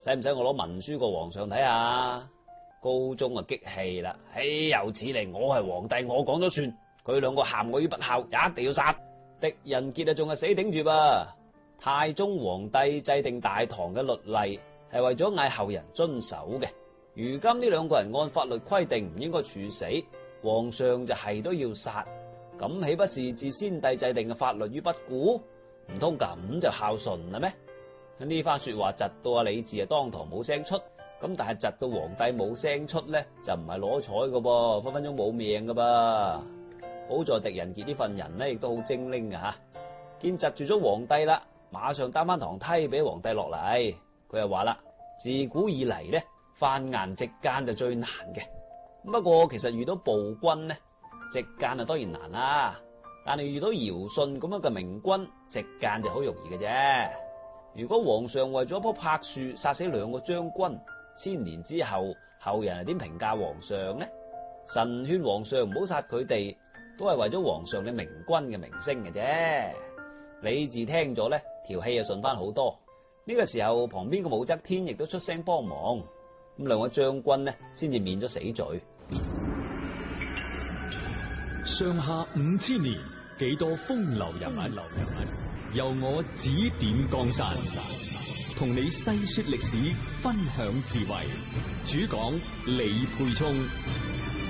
使唔使我攞文書過皇上睇下？高宗啊激氣啦，由此嚟我係皇帝，我講咗算，佢兩個陷我於不孝，一定要殺。狄仁傑啊仲係死頂住噃。太宗皇帝制定大唐嘅律例係為咗嗌後人遵守嘅，如今呢兩個人按法律規定唔應該處死，皇上就係都要殺，咁豈不是置先帝制定嘅法律於不顧？唔通咁就孝順啦咩？呢番說話窒到阿李治啊當堂冇聲出，咁但係窒到皇帝冇聲出咧，就唔係攞彩噶噃，分分鐘冇命噶噃。好在狄仁傑呢份人咧，亦都好精靈噶吓，見窒住咗皇帝啦，馬上擔翻堂梯俾皇帝落嚟。佢又話啦，自古以嚟咧，犯顏直諫就最難嘅。不過其實遇到暴君咧，直諫啊當然難啦，但係遇到堯舜咁樣嘅明君，直諫就好容易嘅啫。如果皇上為咗一棵柏樹殺死兩個將軍，1000年之後後人係點評價皇上呢？神勸皇上唔好殺佢哋，都係為咗皇上嘅明君嘅名聲嘅啫。李治聽咗咧，條氣就順翻好多。呢個時候旁邊嘅武則天亦都出聲幫忙，咁兩個將軍呢先至免咗死罪。 上下5000年，幾多風流人物，由我指點江山，同你細說歷史，分享智慧。主講李沛聰。